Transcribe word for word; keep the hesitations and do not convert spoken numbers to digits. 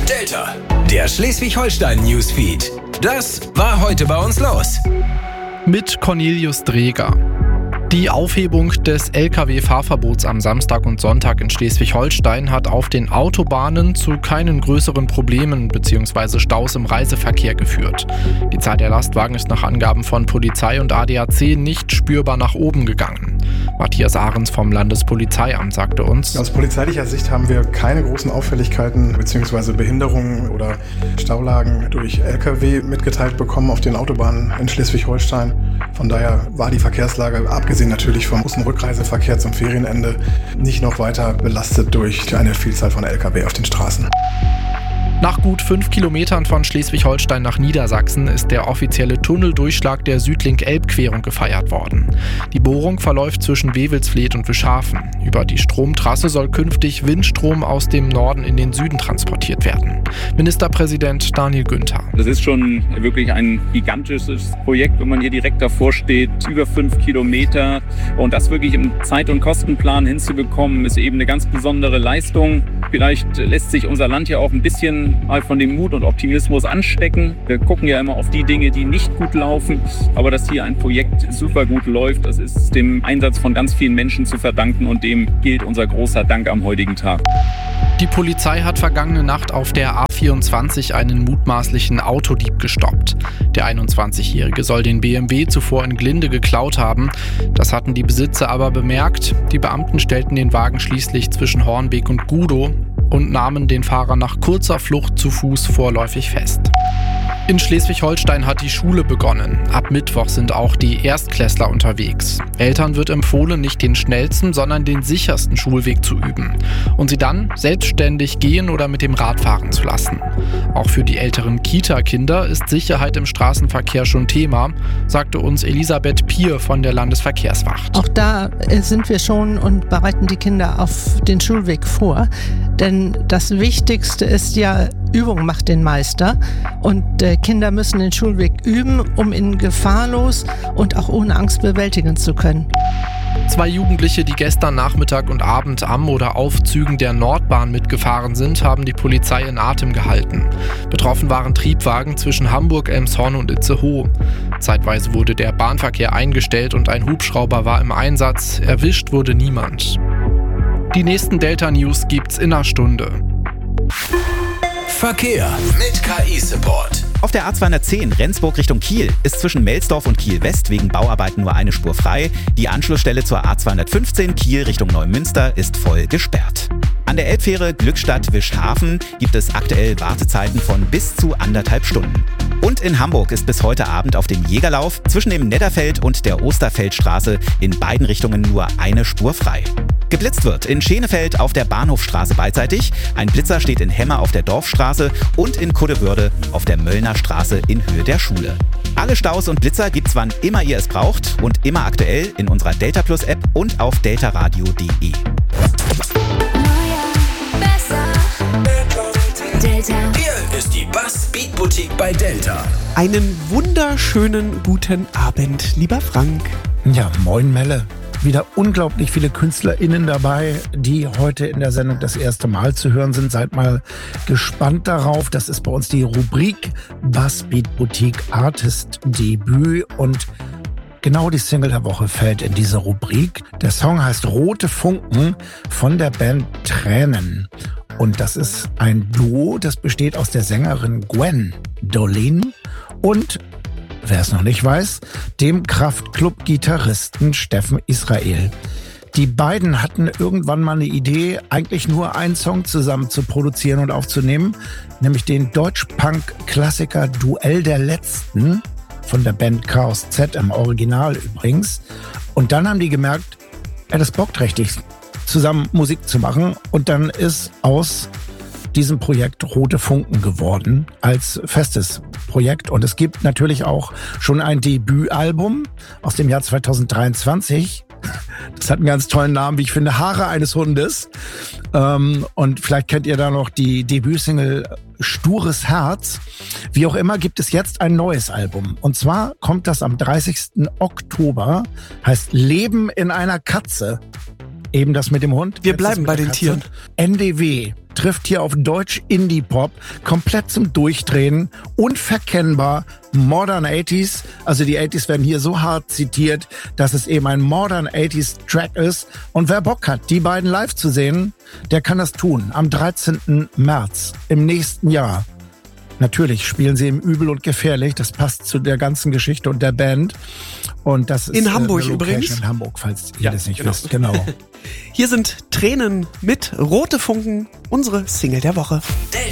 Delta, der Schleswig-Holstein-Newsfeed. Das war heute bei uns los. Mit Cornelius Dreger. Die Aufhebung des L K W-Fahrverbots am Samstag und Sonntag in Schleswig-Holstein hat auf den Autobahnen zu keinen größeren Problemen bzw. Staus im Reiseverkehr geführt. Die Zahl der Lastwagen ist nach Angaben von Polizei und A D A C nicht spürbar nach oben gegangen. Matthias Ahrens vom Landespolizeiamt sagte uns: Aus polizeilicher Sicht haben wir keine großen Auffälligkeiten bzw. Behinderungen oder Staulagen durch L K W mitgeteilt bekommen auf den Autobahnen in Schleswig-Holstein. Von daher war die Verkehrslage, abgesehen natürlich vom Bus- und zum Ferienende, nicht noch weiter belastet durch eine Vielzahl von L K W auf den Straßen. Nach gut fünf Kilometern von Schleswig-Holstein nach Niedersachsen ist der offizielle Tunneldurchschlag der Südlink-Elb-Querung gefeiert worden. Die Bohrung verläuft zwischen Wewelsfleth und Wischhafen. Über die Stromtrasse soll künftig Windstrom aus dem Norden in den Süden transportiert werden. Ministerpräsident Daniel Günther: Das ist schon wirklich ein gigantisches Projekt, wenn man hier direkt davor steht, über fünf Kilometer. Und das wirklich im Zeit- und Kostenplan hinzubekommen, ist eben eine ganz besondere Leistung. Vielleicht lässt sich unser Land ja auch ein bisschen mal von dem Mut und Optimismus anstecken. Wir gucken ja immer auf die Dinge, die nicht gut laufen. Aber dass hier ein Projekt super gut läuft, das ist dem Einsatz von ganz vielen Menschen zu verdanken. Und dem gilt unser großer Dank am heutigen Tag. Die Polizei hat vergangene Nacht auf der A vierundzwanzig einen mutmaßlichen Autodieb gestoppt. Der einundzwanzigjährige soll den B M W zuvor in Glinde geklaut haben. Das hatten die Besitzer aber bemerkt. Die Beamten stellten den Wagen schließlich zwischen Hornbeek und Gudow und nahmen den Fahrer nach kurzer Flucht zu Fuß vorläufig fest. In Schleswig-Holstein hat die Schule begonnen. Ab Mittwoch sind auch die Erstklässler unterwegs. Eltern wird empfohlen, nicht den schnellsten, sondern den sichersten Schulweg zu üben und sie dann selbstständig gehen oder mit dem Rad fahren zu lassen. Auch für die älteren Kita-Kinder ist Sicherheit im Straßenverkehr schon Thema, sagte uns Elisabeth Pier von der Landesverkehrswacht. Auch da sind wir schon und bereiten die Kinder auf den Schulweg vor, denn das Wichtigste ist ja, Übung macht den Meister und äh, Kinder müssen den Schulweg üben, um ihn gefahrlos und auch ohne Angst bewältigen zu können. Zwei Jugendliche, die gestern Nachmittag und Abend am oder auf Zügen der Nordbahn mitgefahren sind, haben die Polizei in Atem gehalten. Betroffen waren Triebwagen zwischen Hamburg, Elmshorn und Itzehoe. Zeitweise wurde der Bahnverkehr eingestellt und ein Hubschrauber war im Einsatz. Erwischt wurde niemand. Die nächsten Delta-News gibt's in einer Stunde. Verkehr mit K I-Support. Auf der A zweihundertzehn Rendsburg Richtung Kiel ist zwischen Melsdorf und Kiel West wegen Bauarbeiten nur eine Spur frei. Die Anschlussstelle zur A zweihundertfünfzehn Kiel Richtung Neumünster ist voll gesperrt. An der Elbfähre Glückstadt-Wischhafen gibt es aktuell Wartezeiten von bis zu anderthalb Stunden. Und in Hamburg ist bis heute Abend auf dem Jägerlauf zwischen dem Netterfeld und der Osterfeldstraße in beiden Richtungen nur eine Spur frei. Geblitzt wird in Schenefeld auf der Bahnhofstraße beidseitig, ein Blitzer steht in Hemmer auf der Dorfstraße und in Kuddewörde auf der Möllner Straße in Höhe der Schule. Alle Staus und Blitzer gibt's wann immer ihr es braucht und immer aktuell in unserer Delta Plus App und auf deltaradio punkt de. Delta. Hier ist die Bass Beat Boutique bei Delta. Einen wunderschönen guten Abend, lieber Frank. Ja, moin Melle. Wieder unglaublich viele KünstlerInnen dabei, die heute in der Sendung das erste Mal zu hören sind. Seid mal gespannt darauf. Das ist bei uns die Rubrik Bass Beat Boutique Artist Debüt und genau die Single der Woche fällt in diese Rubrik. Der Song heißt Rote Funken von der Band Tränen. Und das ist ein Duo, das besteht aus der Sängerin Gwen Dolin und, wer es noch nicht weiß, dem Kraftklub-Gitarristen Steffen Israel. Die beiden hatten irgendwann mal eine Idee, eigentlich nur einen Song zusammen zu produzieren und aufzunehmen, nämlich den Deutsch-Punk-Klassiker Duell der Letzten von der Band Chaos Z im Original übrigens. Und dann haben die gemerkt, ja, das bockt richtig, zusammen Musik zu machen. Und dann ist aus diesem Projekt Rote Funken geworden als festes Projekt. Und es gibt natürlich auch schon ein Debütalbum aus dem Jahr zweitausenddreiundzwanzig. Das hat einen ganz tollen Namen, wie ich finde, Haare eines Hundes. Ähm, und vielleicht kennt ihr da noch die Debütsingle Stures Herz. Wie auch immer gibt es jetzt ein neues Album. Und zwar kommt das am dreißigsten Oktober, heißt Leben in einer Katze. Eben das mit dem Hund. Wir Letztes bleiben mit bei der den Katze. Tieren. N D W trifft hier auf Deutsch Indie-Pop, komplett zum Durchdrehen, unverkennbar, Modern achtziger, also die achtziger werden hier so hart zitiert, dass es eben ein Modern achtziger Track ist. Und wer Bock hat, die beiden live zu sehen, der kann das tun am dreizehnten März im nächsten Jahr. Natürlich spielen sie im Übel und Gefährlich. Das passt zu der ganzen Geschichte und der Band. Und das ist In Hamburg eine Location übrigens. In Hamburg, falls ihr Ja, das nicht genau. wisst. Genau. Hier sind Tränen mit Rote Funken, unsere Single der Woche.